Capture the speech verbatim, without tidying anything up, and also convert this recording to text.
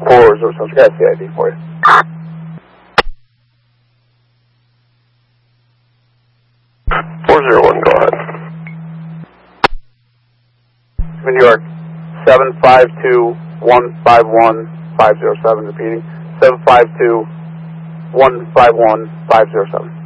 four zero seven, got C I D for you. four zero one, go ahead. New York, seven five two, one five one, five zero seven, repeating, seven five two, one five one, five zero seven.